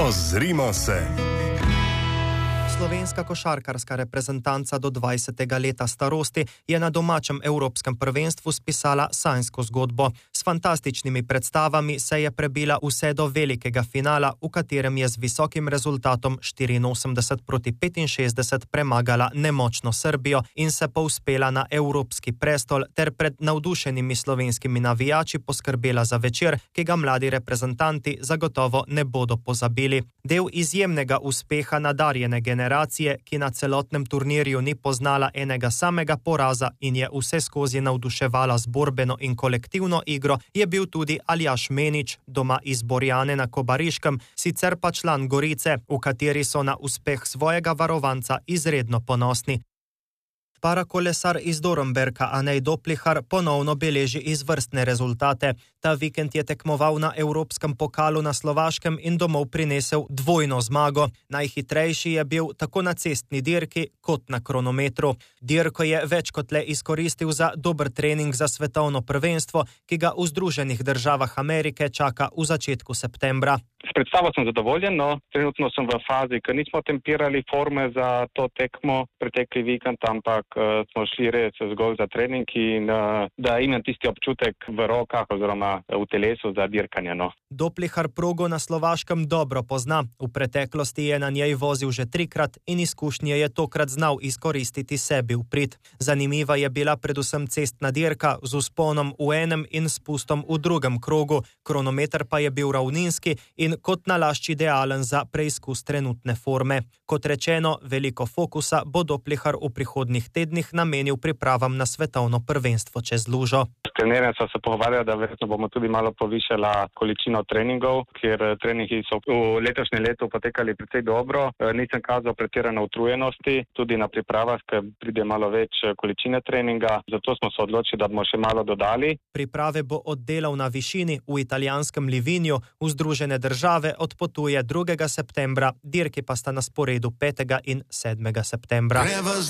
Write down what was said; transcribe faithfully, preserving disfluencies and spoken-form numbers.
Ozrimo se. Slovenska košarkarska reprezentanca do dvajsetega leta starosti je na domačem evropskem prvenstvu spisala sanjsko zgodbo. S fantastičnimi predstavami se je prebila vse do velikega finala, v katerem je z visokim rezultatom štiriinosemdeset proti petinšestdeset premagala nemočno Srbijo in se povzpela na evropski prestol ter pred navdušenimi slovenskimi navijači poskrbela za večer, ki ga mladi reprezentanti zagotovo ne bodo pozabili. Del izjemnega uspeha nadarjene generacije, ki na celotnem turnirju ni poznala enega samega poraza in je vse skozi navduševala z borbeno in kolektivno igro, je bil tudi Aljaž Menič, doma iz Borjane na Kobariškem, sicer pa član Gorice, v kateri so na uspeh svojega varovanca izredno ponosni. Parakolesar iz Dornberka Anej Doplihar ponovno beleži izvrstne rezultate. Ta vikend je tekmoval na Evropskem pokalu na Slovaškem in domov prinesel dvojno zmago. Najhitrejši je bil tako na cestni dirki kot na kronometru. Dirko je več kot le izkoristil za dober trening za svetovno prvenstvo, ki ga v Združenih državah Amerike čaka v začetku septembra. S predstavo sem zadovoljen, no trenutno sem v fazi, ker nismo tempirali forme za to tekmo pretekli vikend, ampak uh, smo šli res zgolj za trening in uh, da imam tisti občutek v rokah oziroma v telesu za dirkanje. No. Doplihar progo na Slovaškem dobro pozna. V preteklosti je na njej vozil že trikrat in izkušnje je tokrat znal izkoristiti sebi v prid. Zanimiva je bila predvsem cestna dirka z vzponom v enem in spustom v drugem krogu. Kronometer pa je bil ravninski in kot nalašč idealen za preizkus trenutne forme. Kot rečeno, veliko fokusa bo Doplihar v prihodnjih tednih namenil pripravam na svetovno prvenstvo čez lužo. S trenerjem sva se pogovarjala, da verjetno bomo tudi malo povišala količino treningov, ker treningi so v letošnjem letu potekali precej dobro. Nisem kazal pretirane utrujenosti, tudi na pripravah, ker pride malo več količine treninga, zato smo se odločili, da bomo še malo dodali. Priprave bo oddelal na višini v italijanskem Livinju, v Združene države odpotuje drugega septembra, dirki pa sta na sporedu petega in sedmega septembra.